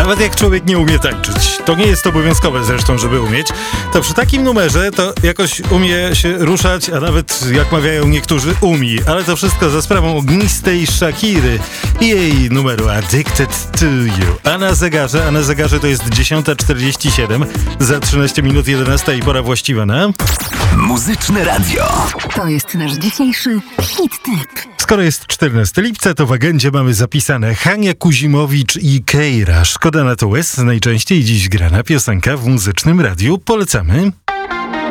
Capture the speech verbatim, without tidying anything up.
Nawet jak człowiek nie umie tańczyć, to nie jest obowiązkowe zresztą, żeby umieć, to przy takim numerze to jakoś umie się ruszać, a nawet, jak mawiają niektórzy, umi. Ale to wszystko za sprawą ognistej Shakiry i jej numeru Addicted to You. A na zegarze, a na zegarze to jest dziesiąta czterdzieści siedem, za trzynaście minut jedenasta i pora właściwa na... Muzyczne Radio. To jest nasz dzisiejszy hit tip. Skoro jest czternastego lipca, to w agendzie mamy zapisane Hania Kuzimowicz i Keira. Szkoda na to łez, najczęściej dziś grana piosenka w Muzycznym Radiu. Polecamy.